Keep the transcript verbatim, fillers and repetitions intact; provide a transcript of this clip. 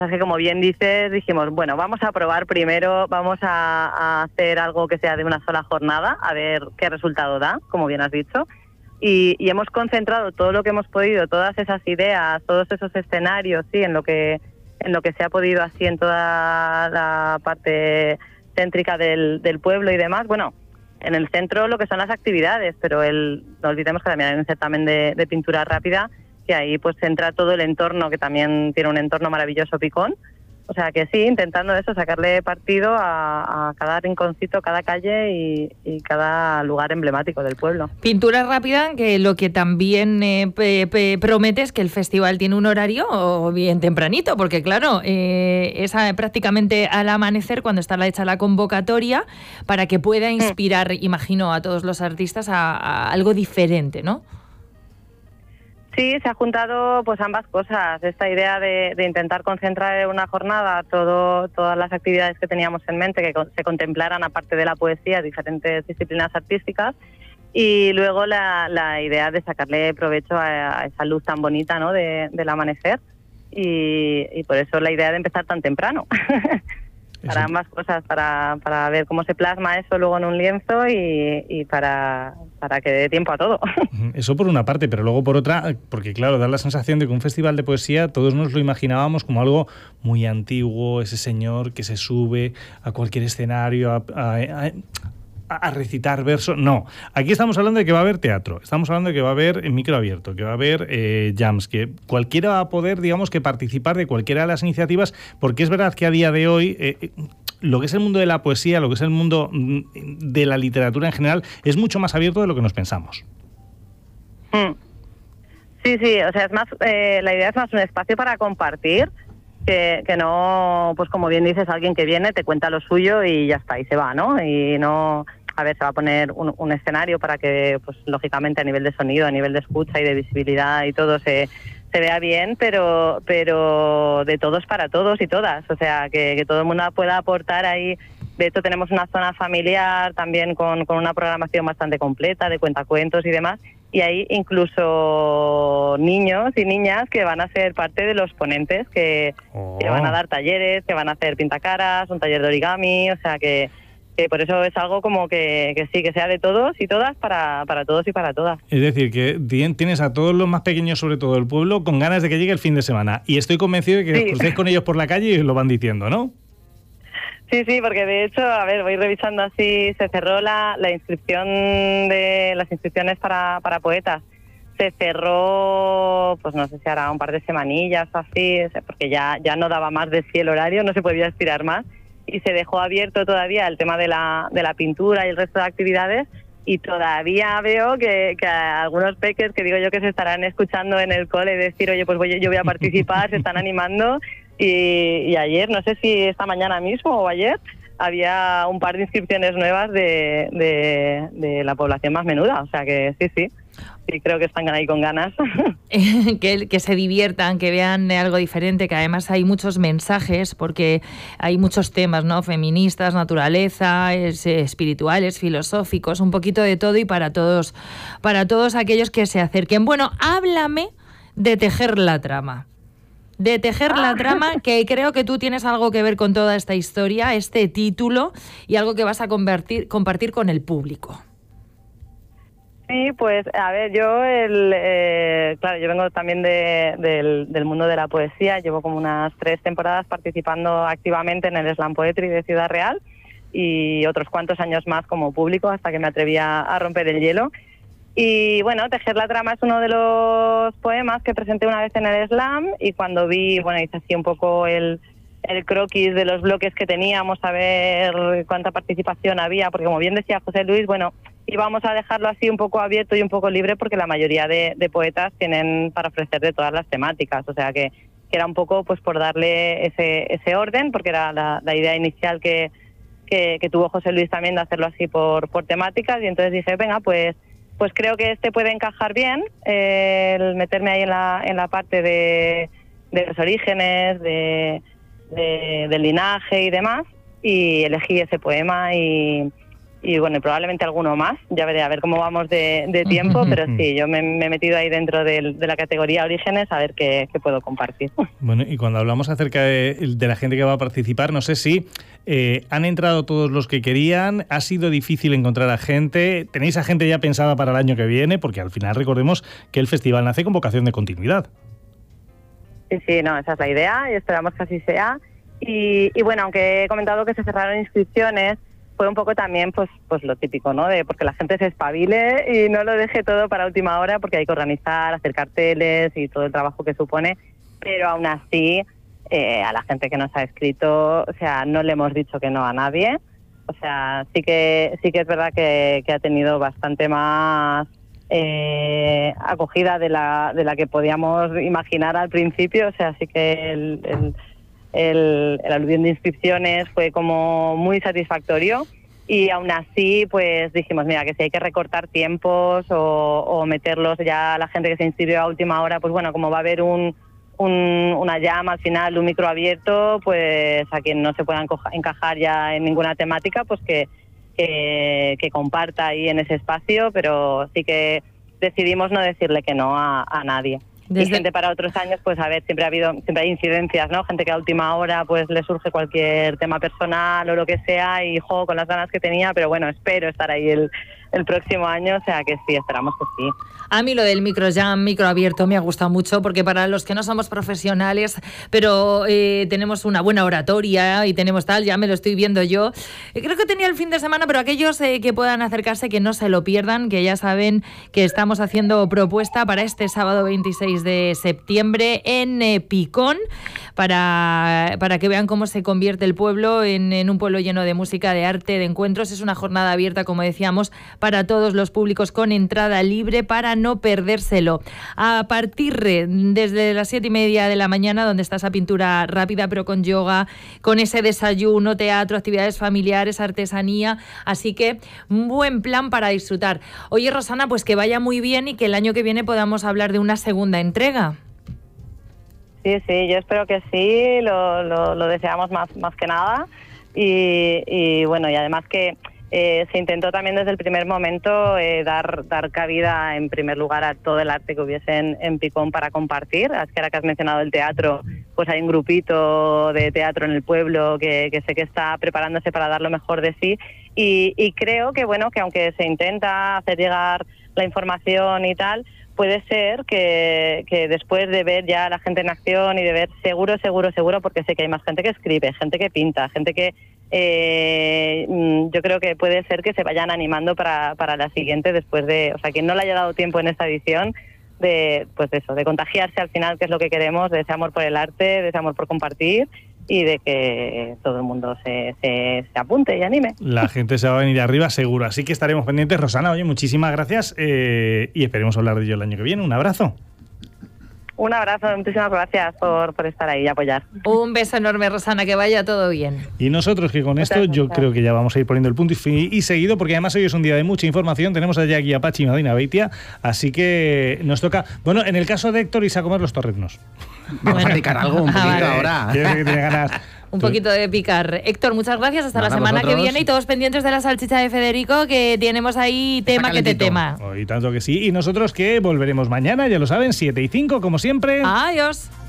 Así que, como bien dices, dijimos, bueno, vamos a probar primero, vamos a, a hacer algo que sea de una sola jornada, a ver qué resultado da, como bien has dicho. Y, y hemos concentrado todo lo que hemos podido, todas esas ideas, todos esos escenarios, sí, en lo que en lo que se ha podido así en toda la parte céntrica del, del pueblo y demás. Bueno, en el centro lo que son las actividades, pero el, no olvidemos que también hay un certamen de, de pintura rápida, que ahí pues entra todo el entorno, que también tiene un entorno maravilloso, Picón. O sea que sí, intentando eso, sacarle partido a, a cada rinconcito, cada calle y, y cada lugar emblemático del pueblo. Pintura rápida, que lo que también eh, pe, pe, promete es que el festival tiene un horario bien tempranito, porque claro, eh, es a, prácticamente al amanecer cuando está hecha la convocatoria, para que pueda inspirar, mm. imagino, a todos los artistas a, a algo diferente, ¿no? Sí, se ha juntado pues ambas cosas, esta idea de, de intentar concentrar en una jornada todo, todas las actividades que teníamos en mente, que se contemplaran, aparte de la poesía, diferentes disciplinas artísticas, y luego la, la idea de sacarle provecho a, a esa luz tan bonita, ¿no?, de, del amanecer, y, y por eso la idea de empezar tan temprano. Para ambas cosas, para, para ver cómo se plasma eso luego en un lienzo y, y para, para que dé tiempo a todo. Eso por una parte, pero luego por otra, porque claro, da la sensación de que un festival de poesía todos nos lo imaginábamos como algo muy antiguo, ese señor que se sube a cualquier escenario a, a, a a recitar versos. No, aquí estamos hablando de que va a haber teatro, estamos hablando de que va a haber micro abierto, que va a haber eh, jams, que cualquiera va a poder, digamos, que participar de cualquiera de las iniciativas, porque es verdad que a día de hoy eh, lo que es el mundo de la poesía, lo que es el mundo de la literatura en general, es mucho más abierto de lo que nos pensamos. Mm. Sí, sí, o sea, es más, eh, la idea es más un espacio para compartir, que, que no, pues como bien dices, alguien que viene te cuenta lo suyo y ya está, y se va, ¿no? Y no... A ver, se va a poner un, un escenario para que, pues lógicamente, a nivel de sonido, a nivel de escucha y de visibilidad y todo se, se vea bien, pero pero de todos para todos y todas. O sea, que, que todo el mundo pueda aportar ahí. De hecho, tenemos una zona familiar también con, con una programación bastante completa de cuentacuentos y demás. Y hay incluso niños y niñas que van a ser parte de los ponentes, que, oh. que van a dar talleres, que van a hacer pintacaras, un taller de origami, o sea que... que por eso es algo como que, que sí, que sea de todos y todas, para, para todos y para todas. Es decir, que tienes a todos los más pequeños, sobre todo el pueblo, con ganas de que llegue el fin de semana. Y estoy convencido de que sí. os crucéis con ellos por la calle y os lo van diciendo, ¿no? Sí, sí, porque de hecho, a ver, voy revisando así, se cerró la, la inscripción de las inscripciones para, para poetas. Se cerró, pues no sé si hará un par de semanillas o así, porque ya, ya no daba más de sí el horario, no se podía estirar más. Y se dejó abierto todavía el tema de la, de la pintura y el resto de actividades, y todavía veo que, que algunos peques, que digo yo que se estarán escuchando en el cole, decir, oye, pues voy, yo voy a participar, se están animando, y, y ayer, no sé si esta mañana mismo o ayer, había un par de inscripciones nuevas de, de, de la población más menuda, o sea que sí, sí. Sí, creo que están ahí con ganas. que, que se diviertan, que vean algo diferente, que además hay muchos mensajes, porque hay muchos temas, ¿no? Feministas, naturaleza, es, espirituales, filosóficos, un poquito de todo, y para todos, para todos aquellos que se acerquen. Bueno, háblame de tejer la trama. De tejer ah. la trama, que creo que tú tienes algo que ver con toda esta historia, este título, y algo que vas a convertir, compartir con el público. Sí, pues a ver, yo, el, eh, claro, yo vengo también de, del, del mundo de la poesía, llevo como unas tres temporadas participando activamente en el Slam Poetry de Ciudad Real y otros cuantos años más como público hasta que me atreví a, a romper el hielo. Y bueno, Tejer la trama es uno de los poemas que presenté una vez en el Slam, y cuando vi, bueno, hice así un poco el... el croquis de los bloques que teníamos, a ver cuánta participación había, porque como bien decía José Luis, bueno, íbamos a dejarlo así un poco abierto y un poco libre, porque la mayoría de, de poetas tienen para ofrecer de todas las temáticas, o sea que, que era un poco pues por darle ese, ese orden, porque era la, la idea inicial que, que, que tuvo José Luis también, de hacerlo así por, por temáticas, y entonces dije, venga, pues pues creo que este puede encajar bien, eh, el meterme ahí en la, en la parte de, de los orígenes, de... De, del linaje y demás, y elegí ese poema y, y bueno, y probablemente alguno más, ya veré a ver cómo vamos de, de tiempo, pero sí, yo me, me he metido ahí dentro de, de la categoría Orígenes a ver qué, qué puedo compartir. Bueno, y cuando hablamos acerca de, de la gente que va a participar, no sé si eh, han entrado todos los que querían, ha sido difícil encontrar a gente, ¿tenéis a gente ya pensada para el año que viene? Porque al final recordemos que el festival nace con vocación de continuidad. Sí, sí, no, esa es la idea y esperamos que así sea. Y, y bueno, aunque he comentado que se cerraron inscripciones, fue un poco también pues pues lo típico, ¿no? De porque la gente se espabile y no lo deje todo para última hora, porque hay que organizar, hacer carteles y todo el trabajo que supone, pero aún así eh, a la gente que nos ha escrito, o sea, no le hemos dicho que no a nadie. O sea, sí que sí que es verdad que, que ha tenido bastante más eh, acogida de la de la que podíamos imaginar al principio. O sea, sí que el, el El, el aluvión de inscripciones fue como muy satisfactorio y aún así pues dijimos, mira, que si hay que recortar tiempos o, o meterlos ya a la gente que se inscribió a última hora, pues bueno, como va a haber un, un, una llama al final, un micro abierto, pues a quien no se pueda encajar ya en ninguna temática, pues que, que, que comparta ahí en ese espacio, pero sí que decidimos no decirle que no a, a nadie. Desde... Y gente para otros años, pues a ver, siempre ha habido, siempre hay incidencias, ¿no? Gente que a última hora pues le surge cualquier tema personal o lo que sea y juego con las ganas que tenía, pero bueno, espero estar ahí el, el próximo año, o sea que sí, esperamos que sí. A mí lo del microjam, micro abierto, me ha gustado mucho porque para los que no somos profesionales, pero eh, tenemos una buena oratoria y tenemos tal, ya me lo estoy viendo yo. Eh, creo que tenía el fin de semana, pero aquellos eh, que puedan acercarse, que no se lo pierdan, que ya saben que estamos haciendo propuesta para este sábado veintiséis de septiembre en eh, Picón, para, para que vean cómo se convierte el pueblo en, en un pueblo lleno de música, de arte, de encuentros. Es una jornada abierta, como decíamos, para todos los públicos con entrada libre para no perdérselo. A partir de desde las siete y media de la mañana, donde está esa pintura rápida pero con yoga, con ese desayuno, teatro, actividades familiares, artesanía, así que un buen plan para disfrutar. Oye, Rosana, pues que vaya muy bien y que el año que viene podamos hablar de una segunda entrega. Sí, sí, yo espero que sí, lo, lo, lo deseamos más, más que nada y, y bueno, y además que Eh, se intentó también desde el primer momento eh, dar dar cabida en primer lugar a todo el arte que hubiese en, en Picón para compartir. Es que ahora que has mencionado el teatro, pues hay un grupito de teatro en el pueblo que, que sé que está preparándose para dar lo mejor de sí y, y creo que bueno que aunque se intenta hacer llegar la información y tal, puede ser que, que después de ver ya a la gente en acción y de ver seguro, seguro, seguro, porque sé que hay más gente que escribe, gente que pinta, gente que Eh, yo creo que puede ser que se vayan animando para, para la siguiente después de, o sea, quien no le haya dado tiempo en esta edición de, pues eso, de contagiarse al final, que es lo que queremos, de ese amor por el arte, de ese amor por compartir y de que todo el mundo se, se, se apunte y anime. La gente se va a venir arriba seguro, así que estaremos pendientes. Rosana, oye, muchísimas gracias eh, y esperemos hablar de ello el año que viene. Un abrazo. Un abrazo, muchísimas gracias por, por estar ahí y apoyar. Un beso enorme, Rosana, que vaya todo bien. Y nosotros que con Muchas esto gracias. yo creo que ya vamos a ir poniendo el punto y, y seguido, porque además hoy es un día de mucha información. Tenemos allá aquí a Pachi y Madina Beitia, así que nos toca... Bueno, en el caso de Héctor, irse a comer los torreznos. Vamos bueno. a picar algo un poquito ah, vale. ahora. Yo sé que tiene ganas... Un poquito de picar. Héctor, muchas gracias. Hasta Nada, la semana vosotros. que viene y todos pendientes de la salchicha de Federico, que tenemos ahí tema que te tema. Oh, y tanto que sí. Y nosotros que volveremos mañana, ya lo saben, siete y cinco, como siempre. Adiós.